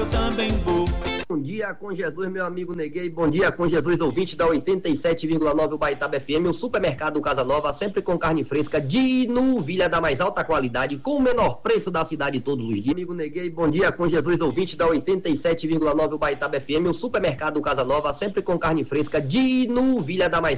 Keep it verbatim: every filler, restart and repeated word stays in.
também vou. Bom dia com Jesus, meu amigo Neguei. Bom dia com Jesus, ouvinte da oitenta e sete vírgula nove Ubaitaba F M. O supermercado Casa Nova, sempre com carne fresca de novilha da mais alta qualidade, com o menor preço da cidade todos os dias. Amigo Neguei, bom dia com Jesus, ouvinte da oitenta e sete vírgula nove Ubaitaba F M. O supermercado Casa Nova, sempre com carne fresca de novilha da mais